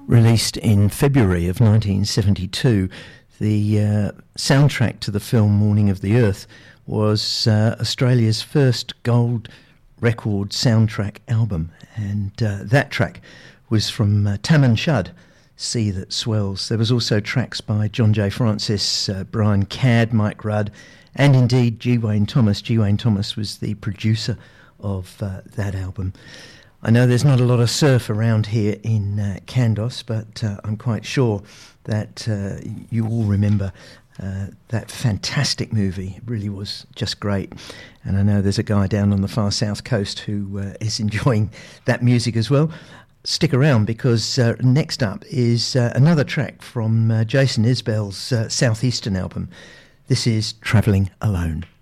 Released in February of 1972, the soundtrack to the film Morning of the Earth was Australia's first gold record soundtrack album, and that track was from Taman Shud, Sea That Swells. There was also tracks by John J. Francis, Brian Cadd, Mike Rudd, and indeed G. Wayne Thomas. G. Wayne Thomas was the producer of that album. I know there's not a lot of surf around here in Kandos, but I'm quite sure that you all remember that fantastic movie. It really was just great. And I know there's a guy down on the far south coast who is enjoying that music as well. Stick around, because next up is another track from Jason Isbell's Southeastern album. This is Travelling Alone.